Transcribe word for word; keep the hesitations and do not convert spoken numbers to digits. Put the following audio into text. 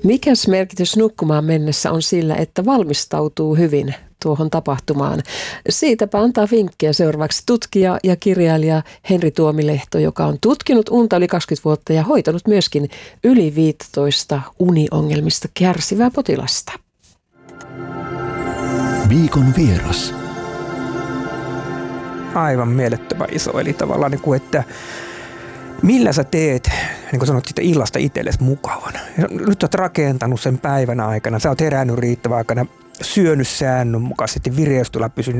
Mikäs merkitys nukkumaan mennessä on sillä, että valmistautuu hyvin tuohon tapahtumaan? Siitäpä antaa vinkkejä seuraavaksi tutkija ja kirjailija Henri Tuomilehto, joka on tutkinut unta yli kaksikymmentä vuotta ja hoitanut myöskin yli viisitoista uniongelmista kärsivää potilasta. Viikon vieras. Aivan mielettömän iso, eli tavallaan niin kuin, että millä sä teet, niin kuin sanot, sitä illasta itsellesi mukavan. Nyt sä oot rakentanut sen päivän aikana, sä oot herännyt riittävän aikana, syönyt säännönmukaisesti, vireystila pysynyt